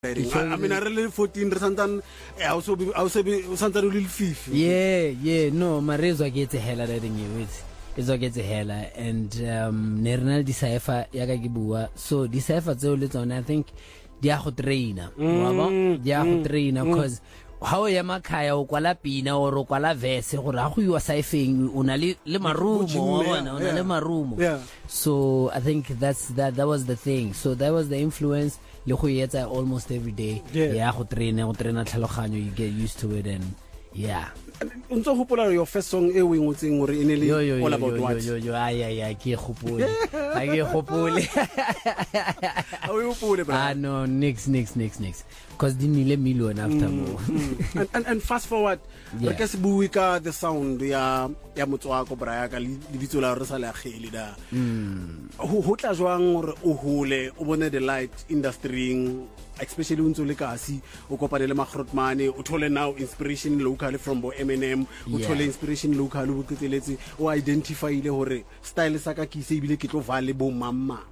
I mean, I really 14 something. Also, something little fifi. Yeah. No, my rezo get a hella that in you. It's get a hella and Nernal decipher yaga gibua. So decipher so little on. I think dia trainer. Dia trainer because how yamakaya o kwala pina or kwala verse gore a go iwa saifeng una le marumo bona una le marumo. So I think that was the thing. So that was the influence. Le go yetsa almost every day. Yeah, go traina tlhaloganyo, you get used to it and yeah. Untso hopola your first song e o ngotseng gore enele all about what? Ay ke gopole. Ay ke gopole. How you hopole bra? No, nix because dinile million after more. And fast forward, re se bue ka the sound ya motswako bra ya ka lebitso la re sa le agele da. Ho tla jwang gore o hole o bone the light industry, especially untso le kasi o kopane le Magrotmane o thole now inspiration locally from bo Eminem o thole inspiration locally o keteletse o identify ile hore style sa ka ke se ibile ke tlo vale bo mamma.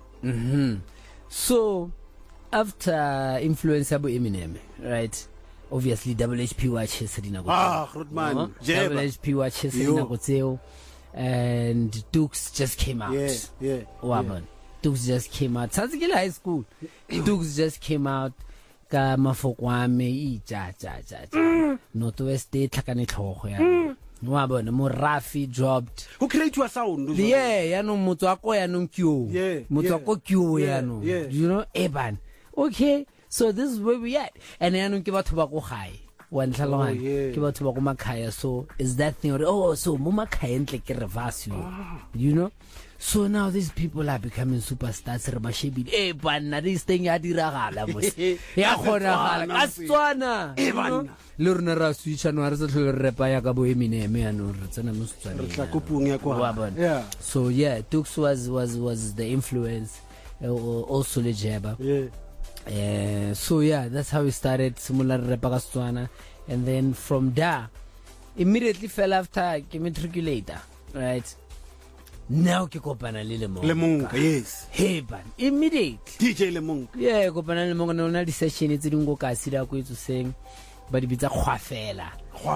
So after influence abo Eminem, right? Obviously WHP watches Sedina go. Magrotmane, WHP watches Sedina go tseo and Dukes just came out. Waban. Dukes just came out. Tsanzikile high school. Dukes just came out. Ka mafokwame ja. Northwest tlhakane tlhogo ya. Wabona mo Rafi dropped. Who create your sound? Yeah, no motswako ya no kyo. Motswako kyo ya no. You know, Eban. Okay, so this is where we at. And ya no ke batho ba go gae. One tlhalogana ke batho ba go makhaya. So is that thing so mo makhaya ntle ke reverse you know. So now these people are becoming superstars. Remashebile banna this thing ya diragala mos ya khona gala Setswana le rena ra switcha no re se tlhole re repa ya ka bo Eminem ya no re tsena mo Setswana re tla kopung ya kwa. So yeah, Dukes was the influence, also le Jeba. So yeah, that's how we started similar repa ka Setswana, and then from there immediately fell after ke matriculator, right? Now ke kopana le Lemonka. Yes. Hey ban immediately DJ Lemonka. Yeah, kopana le Lemonka no na di session tse dingwe ka sida go itse seng ba di bitsa khwafela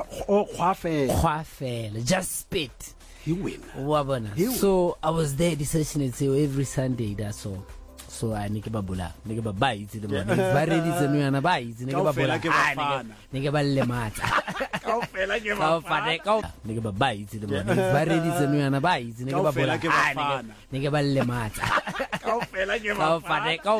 just spit you win wa bona. So I was there di session every Sunday that so I nike ba bula nike ba baitse le bona ba ready tseno yana baitse nike ba bula nike ba le matsa kaofela ke bafana nike ba baitse le bona ba ready tseno yana baitse nike ba bula nike ba le matsa kaofela ke bafana